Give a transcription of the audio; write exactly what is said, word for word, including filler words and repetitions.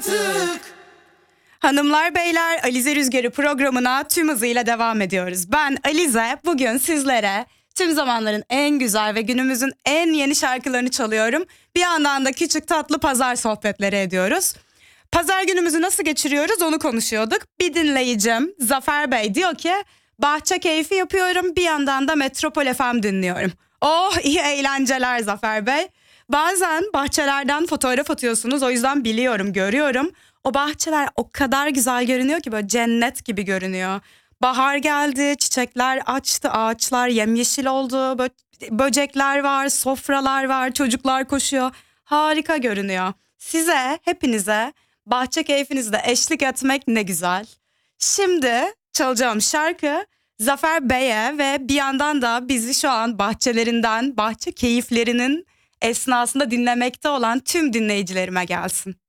artık. Hanımlar beyler, Alize Rüzgarı programına tüm hızıyla devam ediyoruz. Ben Alize, bugün sizlere tüm zamanların en güzel ve günümüzün en yeni şarkılarını çalıyorum. Bir yandan da küçük tatlı pazar sohbetleri ediyoruz. Pazar günümüzü nasıl geçiriyoruz onu konuşuyorduk. Bir dinleyicim Zafer Bey diyor ki bahçe keyfi yapıyorum, bir yandan da Metropol F M dinliyorum. Oh, iyi eğlenceler Zafer Bey. Bazen bahçelerden fotoğraf atıyorsunuz, o yüzden biliyorum, görüyorum. O bahçeler o kadar güzel görünüyor ki böyle cennet gibi görünüyor. Bahar geldi, çiçekler açtı, ağaçlar yemyeşil oldu. Bö- böcekler var, sofralar var, çocuklar koşuyor. Harika görünüyor. Size, hepinize bahçe keyfinizde eşlik etmek ne güzel. Şimdi çalacağım şarkı Zafer Bey'e ve bir yandan da bizi şu an bahçelerinden, bahçe keyiflerinin esnasında dinlemekte olan tüm dinleyicilerime gelsin.